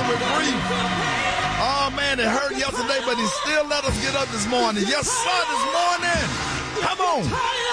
with grief. Oh, man, it hurt yesterday, but he still let us get up this morning. Yes, sir, this morning. Come on.